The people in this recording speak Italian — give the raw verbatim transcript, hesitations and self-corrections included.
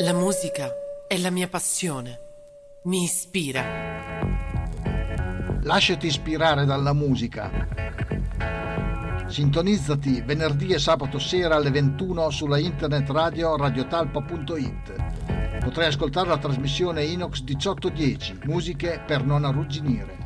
La musica è la mia passione. Mi ispira. Lasciati ispirare dalla musica. Sintonizzati venerdì e sabato sera alle ventuno sulla internet radio radiotalpa punto it. Potrai ascoltare la trasmissione Inox diciotto dieci, musiche per non arrugginire.